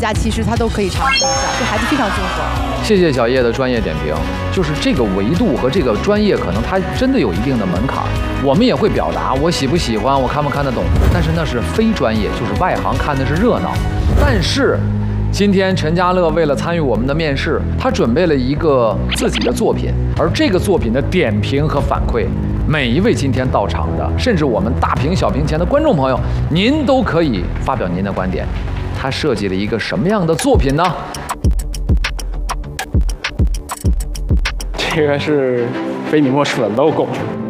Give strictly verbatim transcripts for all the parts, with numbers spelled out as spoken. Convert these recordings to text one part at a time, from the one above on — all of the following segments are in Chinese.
家其实他都可以尝试一下，这孩子非常综合。 谢谢小叶的专业点评，就是这个维度和这个专业，可能它真的有一定的门槛。我们也会表达我喜不喜欢，我看不看得懂，但是那是非专业，就是外行看的是热闹。但是今天陈家乐为了参与我们的面试，他准备了一个自己的作品，而这个作品的点评和反馈，每一位今天到场的，甚至我们大屏小屏前的观众朋友，您都可以发表您的观点。他设计了一个什么样的作品呢？ 这个是非你莫属的 logo。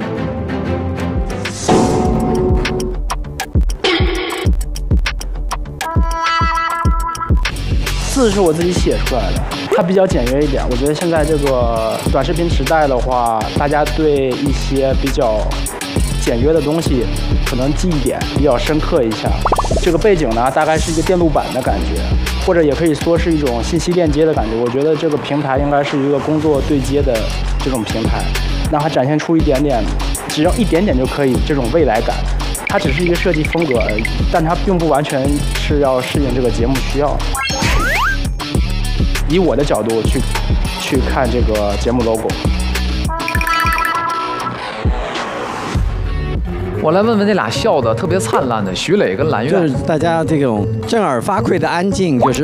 字是我自己写出来的，它比较简约一点。我觉得现在这个短视频时代的话，大家对一些比较简约的东西，可能记忆点比较深刻一下。这个背景呢，大概是一个电路板的感觉，或者也可以说是一种信息链接的感觉。我觉得这个平台应该是一个工作对接的这种平台，让它展现出一点点，只要一点点就可以这种未来感。它只是一个设计风格而已，但它并不完全是要适应这个节目需要。以我的角度去去看这个节目 logo。 我来问问那俩笑的特别灿烂的徐磊跟蓝月， 就是大家这种震耳发聩的安静，就是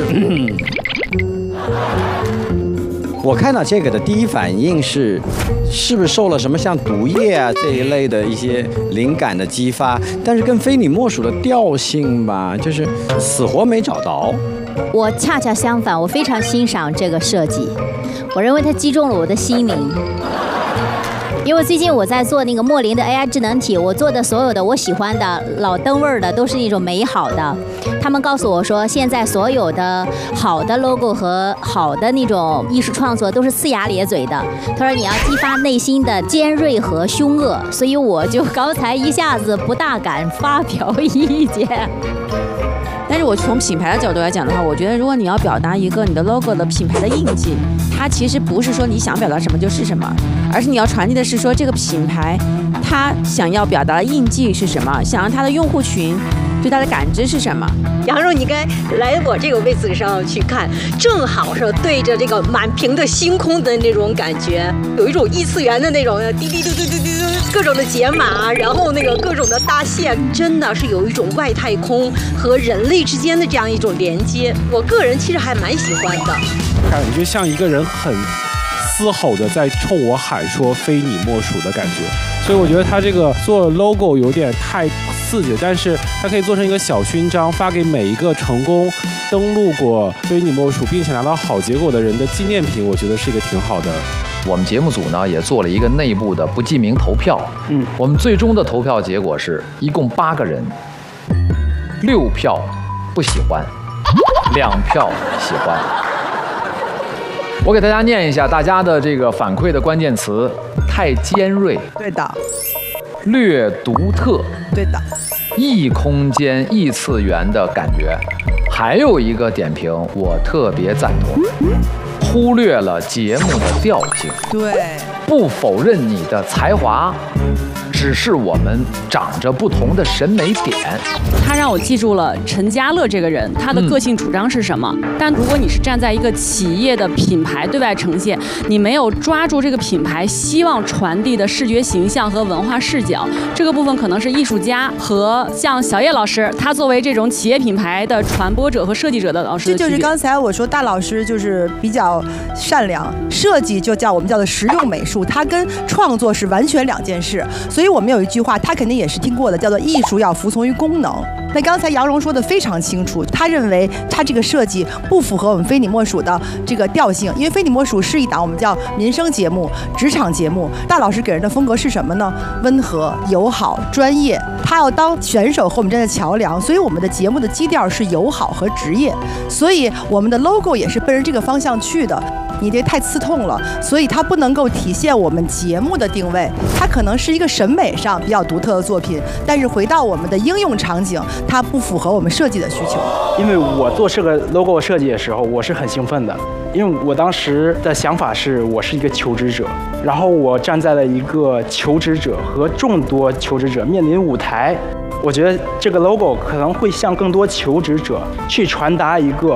我看到这个的第一反应是，是不是受了什么像毒液啊这一类的一些灵感的激发？但是跟非你莫属的调性吧，就是死活没找到。 我恰恰相反，我非常欣赏这个设计，我认为它击中了我的心灵。因为最近我在做那个莫林的 A I 智能体，我做的所有的我喜欢的老灯味儿的都是那种美好的。他们告诉我说，现在所有的好的 logo 和好的那种艺术创作都是呲牙咧嘴的。他说你要激发内心的尖锐和凶恶，所以我就刚才一下子不大敢发表意见。 但是我从品牌的角度来讲的话，我觉得如果你要表达一个你的 logo 的品牌的印记，它其实不是说你想表达什么就是什么，而是你要传递的是说这个品牌它想要表达的印记是什么，想让它的用户群对它的感知是什么。 杨蓉，你该来我这个位置上去看，正好是对着这个满屏的星空的那种感觉，有一种异次元的那种滴滴嘟嘟嘟嘟各种的解码，然后那个各种的搭线，真的是有一种外太空和人类之间的这样一种连接。我个人其实还蛮喜欢的， 感觉像一个人很嘶吼的在冲我喊说非你莫属的感觉，所以我觉得他这个做 logo 有点太刺激，但是它可以做成一个小勋章，发给每一个成功登录过非你莫属并且拿到好结果的人的纪念品，我觉得是一个挺好的。 我们节目组呢也做了一个内部的不记名投票，嗯，我们最终的投票结果是一共八个人，六票不喜欢，两票喜欢。我给大家念一下大家的这个反馈的关键词：太尖锐， 对的； 略独特， 对的； 异空间、异次元的感觉。还有一个点评我特别赞同，忽略了节目的调性。 对， 不否认你的才华，只是我们长着不同的审美点。 他让我记住了陈家乐这个人，他的个性主张是什么、嗯、但如果你是站在一个企业的品牌对外呈现，你没有抓住这个品牌希望传递的视觉形象和文化视角，这个部分可能是艺术家和像小叶老师，他作为这种企业品牌的传播者和设计者的老师的。 这就是刚才我说大老师就是比较善良，设计就叫我们叫做实用美术，它跟创作是完全两件事。所以我们有一句话，他肯定也是听过的，叫做艺术要服从于功能。那刚才杨蓉说的非常清楚，他认为他这个设计不符合我们非你莫属的这个调性，因为非你莫属是一档我们叫民生节目、职场节目。大老师给人的风格是什么呢？温和、友好、专业。他要当选手和我们站在桥梁，所以我们的节目的基调是友好和职业，所以我们的 logo 也是奔着这个方向去的。你这太刺痛了，所以它不能够体现我们节目的定位，它可能是一个审美上比较独特的作品，但是回到我们的应用场景，它不符合我们设计的需求。 因为我做这个 logo 设计的时候，我是很兴奋的，因为我当时的想法是我是一个求职者，然后我站在了一个求职者和众多求职者面临舞台。我觉得这个 logo 可能会向更多求职者去传达一个